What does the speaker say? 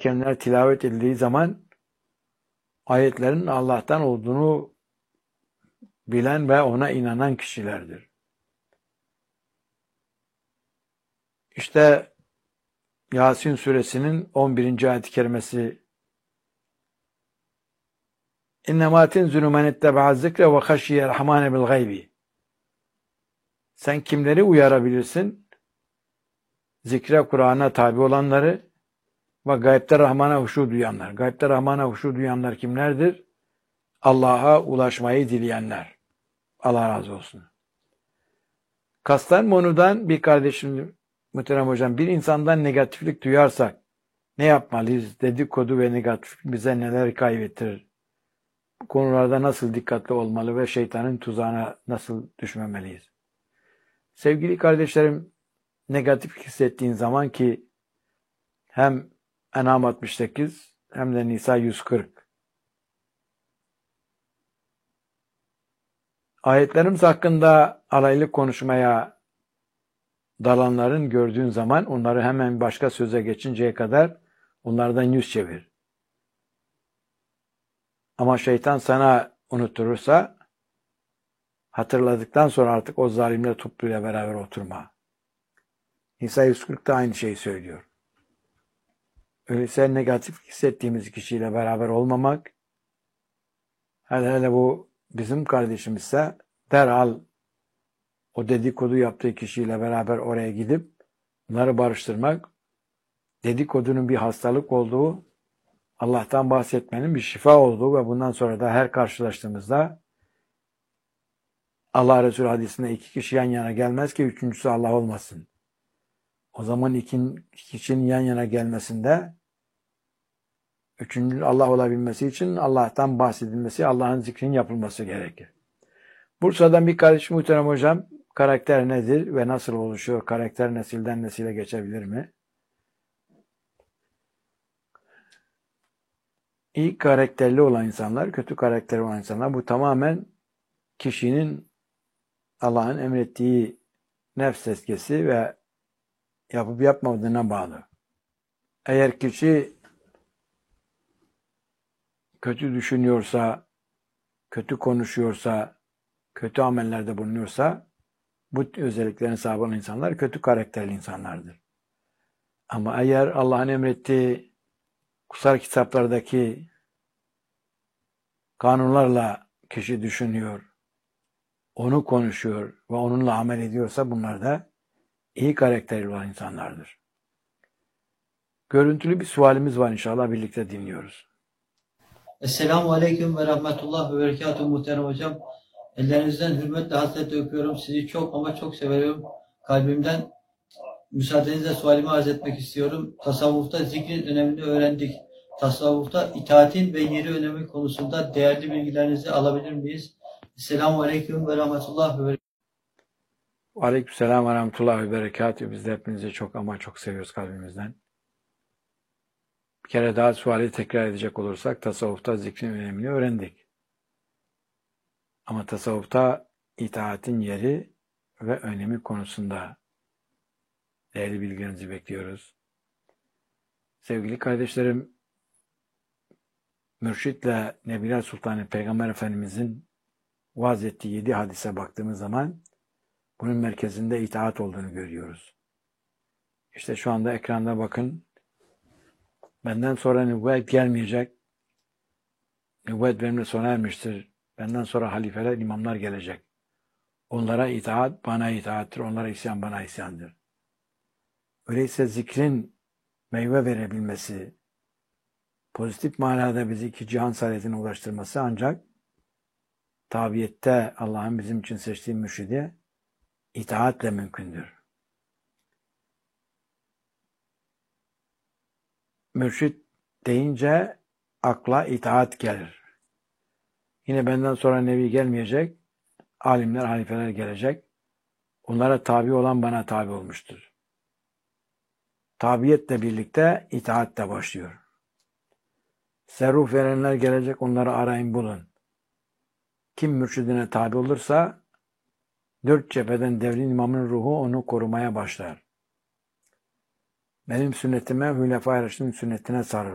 kerimeler tilavet edildiği zaman ayetlerin Allah'tan olduğunu bilen ve ona inanan kişilerdir. İşte Yasin suresinin 11. ayet-i kerimesi İnnemâ tenzülü men ettebe'a zikre ve haşiye rahmâne bil gaybi. Sen kimleri uyarabilirsin? Zikre, Kur'an'a tabi olanları ve gaybte Rahman'a huşu duyanlar. Gaybte Rahman'a huşu duyanlar kimlerdir? Allah'a ulaşmayı dileyenler. Allah razı olsun. Kastamonu'dan bir kardeşim, muhterem hocam, bir insandan negatiflik duyarsak ne yapmalıyız? Dedikodu ve negatiflik bize neler kaybettirir? Bu konularda nasıl dikkatli olmalı ve şeytanın tuzağına nasıl düşmemeliyiz? Sevgili kardeşlerim, negatif hissettiğin zaman ki hem En'am 68 hem de Nisa 140 ayetlerimiz hakkında alaylı konuşmaya dalanların gördüğün zaman onları hemen başka söze geçinceye kadar onlardan yüz çevir. Ama şeytan sana unutturursa hatırladıktan sonra artık o zalimle topluluğuyla beraber oturma. Nisa 140 da aynı şeyi söylüyor. Öyleyse negatif hissettiğimiz kişiyle beraber olmamak, hele bu bizim kardeşimizse derhal o dedikodu yaptığı kişiyle beraber oraya gidip bunları barıştırmak, dedikodunun bir hastalık olduğu, Allah'tan bahsetmenin bir şifa olduğu ve bundan sonra da her karşılaştığımızda Allah Resulü hadisinde iki kişi yan yana gelmez ki üçüncüsü Allah olmasın. O zaman iki kişinin yan yana gelmesinde üçüncü Allah olabilmesi için Allah'tan bahsedilmesi, Allah'ın zikrinin yapılması gerekir. Bursa'dan bir kardeşim muhterem hocam, karakter nedir ve nasıl oluşuyor? Karakter nesilden nesile geçebilir mi? İyi karakterli olan insanlar, kötü karakterli olan insanlar, bu tamamen kişinin Allah'ın emrettiği nefs tezkiyesi ve yapıp yapmadığına bağlı. Eğer kişi kötü düşünüyorsa, kötü konuşuyorsa, kötü amellerde bulunuyorsa, bu özelliklerine sahip olan insanlar kötü karakterli insanlardır. Ama eğer Allah'ın emrettiği kutsal kitaplardaki kanunlarla kişi düşünüyor, onu konuşuyor ve onunla amel ediyorsa bunlar da iyi karakterli olan insanlardır. Görüntülü bir sualimiz var, inşallah birlikte dinliyoruz. Esselamu Aleyküm ve Rahmetullah ve Berekatuhu muhterem hocam. Ellerinizden hürmetle hasretle öpüyorum. Sizi çok ama çok seviyorum. Kalbimden müsaadenizle sualimi arz etmek istiyorum. Tasavvufta zikrin önemini öğrendik. Tasavvufta itaatin ve yeri önemi konusunda değerli bilgilerinizi alabilir miyiz? Esselamu Aleyküm ve Rahmetullah ve Berekatuhu. Aleykümselam ve Rahmetullah ve Berekatuhu. Biz de hepinizi çok ama çok seviyoruz kalbimizden. Bir kere daha suali tekrar edecek olursak, tasavvufta zikrin önemini öğrendik. Ama tasavvufta itaatin yeri ve önemi konusunda değerli bilgilerinizi bekliyoruz. Sevgili kardeşlerim, Mürşit'le Nebiler Sultanı Peygamber Efendimizin vaaz ettiği 7 hadise baktığımız zaman bunun merkezinde itaat olduğunu görüyoruz. İşte şu anda ekranda bakın. Benden sonra nübüvvet gelmeyecek. Nübüvvet benimle sona ermiştir. Benden sonra halifeler, imamlar gelecek. Onlara itaat, bana itaattir. Onlara isyan, bana isyandır. Öyleyse zikrin meyve verebilmesi, pozitif manada bizi iki cihan saadetine ulaştırması ancak tabiyette Allah'ın bizim için seçtiği mürşide itaatle mümkündür. Mürşid deyince akla itaat gelir. Yine benden sonra nebi gelmeyecek, alimler, halifeler gelecek. Onlara tabi olan bana tabi olmuştur. Tabiyetle birlikte itaat de başlıyor. Serruf verenler gelecek, onları arayın bulun. Kim mürşidine tabi olursa, dört cepheden devrin imamın ruhu onu korumaya başlar. Benim sünnetime, Hülefai Raşid'in sünnetine sarıl.